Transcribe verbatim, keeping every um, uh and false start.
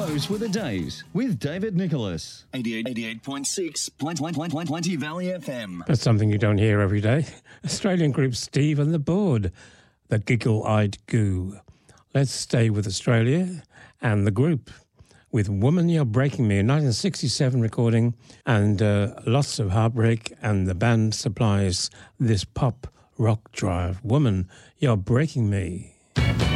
Those were the days with David Nicholas. eighty-eight, eighty-eight point six, Plenty Valley F M. That's something you don't hear every day. Australian group Steve and the Board, the Giggle-Eyed Goo. Let's stay with Australia and the group with Woman You're Breaking Me, a nineteen sixty-seven recording, and uh, lots of heartbreak, and the band supplies this pop rock drive. Woman, You're Breaking Me.